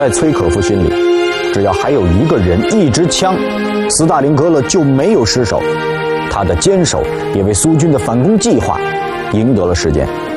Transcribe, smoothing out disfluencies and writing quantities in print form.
在崔可夫心里，只要还有一个人一支枪，斯大林格勒就没有失手。他的坚守也为苏军的反攻计划赢得了时间。